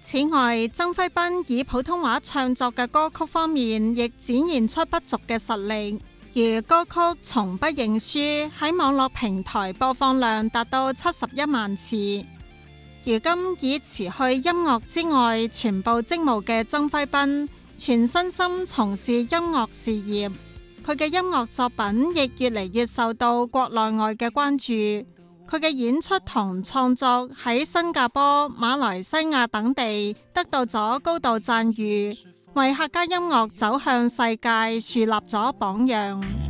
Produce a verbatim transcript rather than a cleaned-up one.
此外，曾輝斌以普通話唱作嘅歌曲方面，亦展現出不俗嘅實力。如歌曲《從不認輸》喺網絡平台播放量達到七十一萬次。如今已辭去音樂之外全部職務嘅曾輝斌，全身心從事音樂事業。佢嘅音樂作品亦越嚟越受到國內外嘅關注。佢嘅演出同創作喺新加坡、馬來西亞等地得到咗高度讚譽，為客家音樂走向世界樹立咗榜樣。